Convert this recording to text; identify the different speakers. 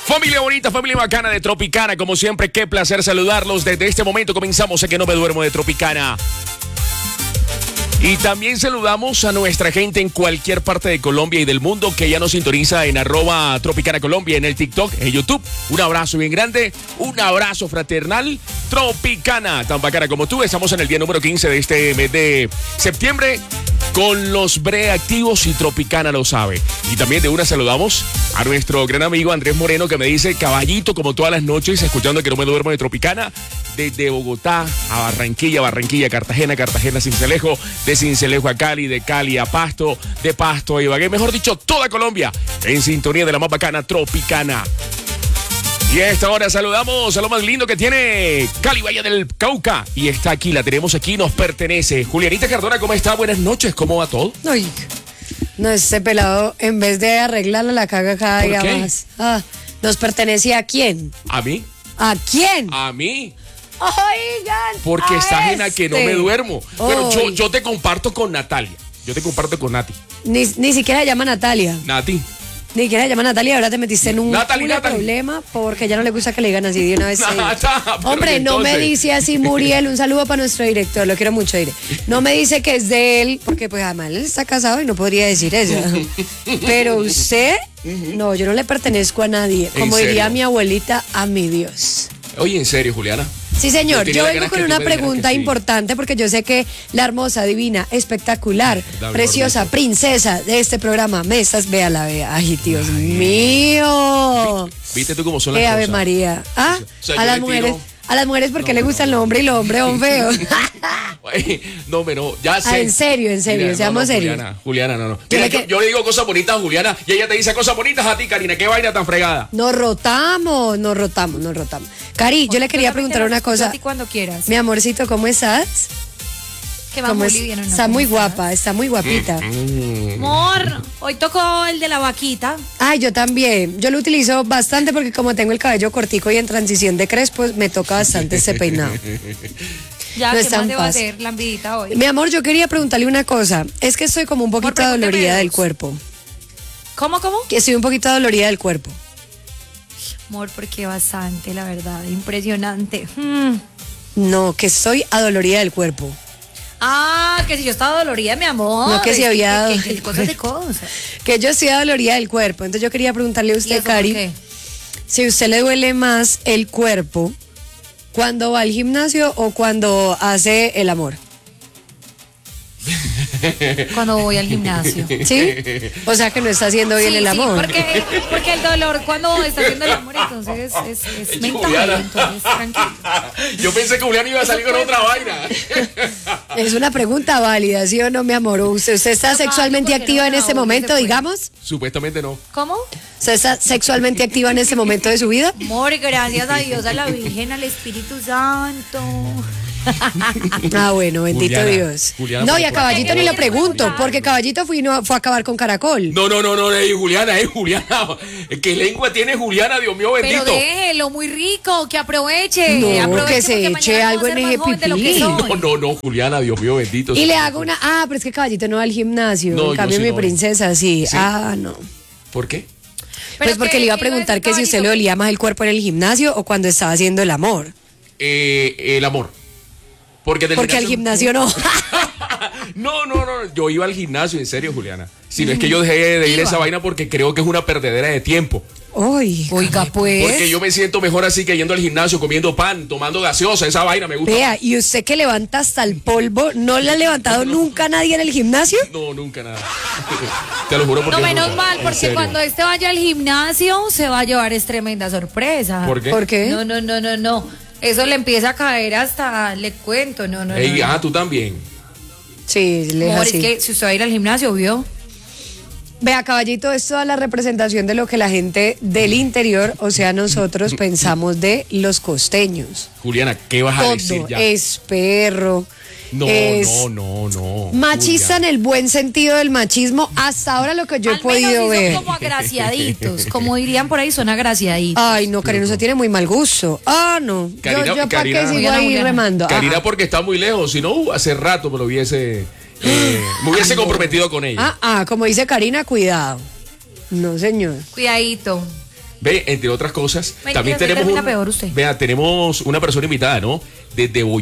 Speaker 1: Familia bonita, familia bacana de Tropicana, como siempre, qué placer saludarlos. Desde este momento comenzamos a Que No Me Duermo de Tropicana. Y también saludamos a nuestra gente en cualquier parte de Colombia y del mundo que ya nos sintoniza en @Tropicana Colombia, en el TikTok, en YouTube. Un abrazo bien grande, un abrazo fraternal. Tropicana, tan bacana como tú. Estamos en el día número 15 de este mes de septiembre con los BRE activos y Tropicana lo sabe. Y también de una saludamos a nuestro gran amigo Andrés Moreno, que me dice caballito como todas las noches, escuchando Que No Me Duermo de Tropicana, desde Bogotá a Barranquilla, Cartagena, Sincelejo, de Sincelejo a Cali, de Cali a Pasto, de Pasto a Ibagué, mejor dicho, toda Colombia en sintonía de la más bacana Tropicana. Y a esta hora saludamos a lo más lindo que tiene Cali, Valle del Cauca. Y está aquí, la tenemos aquí, nos pertenece. Julianita Cardona, ¿cómo está? Buenas noches, ¿cómo va todo?
Speaker 2: Ay, no, este pelado, en vez de arreglarla, la caga cada día más. ¿Nos pertenece a quién?
Speaker 1: ¿A mí?
Speaker 2: ¿A quién?
Speaker 1: ¿A mí?
Speaker 2: Oigan.
Speaker 1: Porque estás en A Que No Me Duermo. Bueno,
Speaker 2: Ay.
Speaker 1: yo te comparto con Natalia. Yo te comparto con Nati.
Speaker 2: Ni siquiera se llama Natalia.
Speaker 1: Nati.
Speaker 2: Ni siquiera se llama Natalia. Ahora te metiste en un
Speaker 1: Natalie.
Speaker 2: problema porque ya no le gusta que le digan así de una vez.
Speaker 1: Pero
Speaker 2: Hombre, no me
Speaker 1: entonces.
Speaker 2: dice así Muriel. Un saludo para nuestro director. Lo quiero mucho, Dire. No me dice que es de él porque pues además él está casado y no podría decir eso. Pero usted, no, yo no le pertenezco a nadie.
Speaker 1: ¿En
Speaker 2: Como
Speaker 1: serio?
Speaker 2: diría mi abuelita, a mi Dios.
Speaker 1: Oye, en serio, Juliana.
Speaker 2: Sí, señor.
Speaker 1: tenía
Speaker 2: Yo
Speaker 1: ganas
Speaker 2: vengo con
Speaker 1: que tú
Speaker 2: una
Speaker 1: me dijeras
Speaker 2: pregunta
Speaker 1: que sí.
Speaker 2: importante porque yo sé que la hermosa, divina, espectacular,
Speaker 1: Dame,
Speaker 2: preciosa,
Speaker 1: gordito.
Speaker 2: princesa de este programa, véala, vea. Ay, Dios mío.
Speaker 1: ¿Viste tú cómo son las
Speaker 2: Qué
Speaker 1: cosas?
Speaker 2: Ave María. Ah,
Speaker 1: O sea,
Speaker 2: a
Speaker 1: yo
Speaker 2: las
Speaker 1: le
Speaker 2: mujeres.
Speaker 1: tiro-
Speaker 2: A las mujeres porque
Speaker 1: No,
Speaker 2: le gusta
Speaker 1: no,
Speaker 2: el
Speaker 1: no.
Speaker 2: hombre y el hombre feo.
Speaker 1: Ay, no, ya sé.
Speaker 2: En serio,
Speaker 1: Mira,
Speaker 2: seamos serios.
Speaker 1: Juliana, no. Mira,
Speaker 2: Dile que-
Speaker 1: yo le digo cosas bonitas a Juliana y ella te dice cosas bonitas a ti, Karina. Qué vaina tan fregada.
Speaker 2: Nos rotamos. Cari, yo le quería preguntar una cosa.
Speaker 3: A ti cuando quieras.
Speaker 2: Mi amorcito, ¿cómo estás?
Speaker 3: Que va
Speaker 2: ¿Cómo
Speaker 3: muy
Speaker 2: es?
Speaker 3: bien, ¿o no?
Speaker 2: Está
Speaker 3: ¿Cómo
Speaker 2: muy
Speaker 3: estás?
Speaker 2: guapa, está muy guapita.
Speaker 3: Amor, hoy tocó el de la vaquita.
Speaker 2: Ay, yo también. Yo lo utilizo bastante porque como tengo el cabello cortico y en transición de crespos, me toca bastante ese peinado.
Speaker 3: Ya,
Speaker 2: No
Speaker 3: ¿qué
Speaker 2: es tan
Speaker 3: más debo
Speaker 2: fácil.
Speaker 3: hacer? Lambidita hoy.
Speaker 2: Mi amor, yo quería preguntarle una cosa. Es que estoy como un poquito
Speaker 3: pregúntame
Speaker 2: dolorida
Speaker 3: dos.
Speaker 2: del cuerpo.
Speaker 3: ¿Cómo?
Speaker 2: Que estoy un poquito dolorida del cuerpo.
Speaker 3: Amor, porque bastante, la verdad. Impresionante.
Speaker 2: No, que estoy adolorida del cuerpo.
Speaker 3: Ah, que si yo estaba dolorida, mi amor.
Speaker 2: No, que si
Speaker 3: Es
Speaker 2: había dado-
Speaker 3: que cosas de cosas.
Speaker 2: Que yo estoy adolorida del cuerpo. Entonces yo quería preguntarle a
Speaker 3: ¿Y
Speaker 2: usted,
Speaker 3: eso por
Speaker 2: Cari,
Speaker 3: qué?
Speaker 2: si a usted le duele más el cuerpo cuando va al gimnasio o cuando hace el amor.
Speaker 3: Cuando voy al gimnasio.
Speaker 2: ¿Sí? O sea que no está haciendo bien
Speaker 3: Sí,
Speaker 2: el
Speaker 3: sí,
Speaker 2: amor.
Speaker 3: porque el dolor cuando está haciendo el amor, entonces es mental.
Speaker 1: Juliana.
Speaker 3: Entonces, tranquilo.
Speaker 1: Yo pensé que Juliana iba a salir con otra vaina.
Speaker 2: Es una pregunta válida, ¿sí o no, mi amor? ¿Usted está
Speaker 3: No,
Speaker 2: sexualmente
Speaker 3: porque
Speaker 2: activa
Speaker 3: no,
Speaker 2: en este
Speaker 3: no,
Speaker 2: momento,
Speaker 3: se puede.
Speaker 2: digamos?
Speaker 1: Supuestamente no.
Speaker 3: ¿Cómo?
Speaker 2: ¿Usted está sexualmente activa en este momento de su vida?
Speaker 3: Amor, gracias a Dios, a la Virgen, al Espíritu Santo.
Speaker 2: Ah, bueno, bendito
Speaker 1: Juliana,
Speaker 2: Dios.
Speaker 1: Juliana,
Speaker 2: No, y a
Speaker 1: ¿por qué?
Speaker 2: Caballito ni lo pregunto, porque Caballito fue a acabar con Caracol.
Speaker 1: No, Juliana, Juliana. ¿Qué lengua tiene Juliana, Dios mío
Speaker 3: Pero
Speaker 1: bendito?
Speaker 3: déjelo, muy rico, que aproveche.
Speaker 2: No,
Speaker 3: aproveche
Speaker 2: que se
Speaker 3: porque
Speaker 2: eche
Speaker 3: mañana
Speaker 2: algo
Speaker 3: vamos a ser
Speaker 2: en
Speaker 3: más
Speaker 2: ese
Speaker 3: joven de lo que
Speaker 2: pipí.
Speaker 3: soy.
Speaker 1: No, Juliana, Dios mío bendito.
Speaker 2: Y le hago una... Ah, pero es que Caballito no va al gimnasio.
Speaker 1: No,
Speaker 2: En
Speaker 1: yo
Speaker 2: cambio,
Speaker 1: sí
Speaker 2: mi
Speaker 1: no.
Speaker 2: princesa sí.
Speaker 1: ¿Sí?
Speaker 2: Ah, no.
Speaker 1: ¿Por qué?
Speaker 2: Pues
Speaker 3: Pero
Speaker 2: porque
Speaker 3: que-
Speaker 2: le iba a
Speaker 3: ¿qué iba a
Speaker 2: preguntar
Speaker 3: decir,
Speaker 2: que si usted le
Speaker 3: Caballito?
Speaker 2: dolía más el cuerpo en el gimnasio o cuando estaba haciendo el amor.
Speaker 1: El amor. Porque
Speaker 2: Porque al gimnasio no.
Speaker 1: No, yo iba al gimnasio, en serio, Juliana. Si no es que yo dejé de ir a esa vaina porque creo que es una perdedera de tiempo.
Speaker 2: Oiga, pues.
Speaker 1: Porque yo me siento mejor así que yendo al gimnasio, comiendo pan, tomando gaseosa, esa vaina me gusta.
Speaker 2: Vea, y usted que levanta hasta el polvo, ¿no le ha levantado nunca nadie en el gimnasio?
Speaker 1: No, nunca nada. Te lo juro porque
Speaker 3: No, menos
Speaker 1: nunca.
Speaker 3: mal,
Speaker 1: En
Speaker 3: porque
Speaker 1: serio.
Speaker 3: cuando este vaya al gimnasio se va a llevar es tremenda sorpresa.
Speaker 1: ¿Por qué?
Speaker 2: ¿Por qué?
Speaker 3: No. Eso le empieza a caer hasta, le cuento, no.
Speaker 1: Ey,
Speaker 3: no.
Speaker 1: tú también.
Speaker 2: Sí, le es
Speaker 3: Amor, es
Speaker 2: así.
Speaker 3: que si usted va a ir al gimnasio, ¿vio?
Speaker 2: Vea, Caballito, es toda la representación de lo que la gente del interior, o sea, nosotros pensamos de los costeños.
Speaker 1: Juliana, ¿qué vas a decir
Speaker 2: Todo
Speaker 1: ya?
Speaker 2: es perro.
Speaker 1: No.
Speaker 2: Machista en el buen sentido del machismo, hasta ahora lo que yo he
Speaker 3: Al
Speaker 2: podido
Speaker 3: menos sí
Speaker 2: ver.
Speaker 3: son como agraciaditos, como dirían por ahí, son agraciaditos.
Speaker 2: Ay, no, Karina, usted tiene muy mal gusto. Ah, no.
Speaker 1: Karina-
Speaker 2: yo para qué
Speaker 1: Karina-
Speaker 2: sigo
Speaker 3: Juliana,
Speaker 2: ahí
Speaker 3: Juliana.
Speaker 2: remando.
Speaker 1: Karina
Speaker 2: Ajá.
Speaker 1: porque está muy lejos, si no, hace rato me lo hubiese... me hubiese comprometido con ella.
Speaker 2: Como dice Karina, cuidado. No, señor.
Speaker 3: Cuidadito.
Speaker 1: Ve, entre otras cosas,
Speaker 3: Mentira,
Speaker 1: también
Speaker 3: sí
Speaker 1: tenemos
Speaker 3: termina peor usted.
Speaker 1: vea, tenemos una persona invitada, ¿no? Desde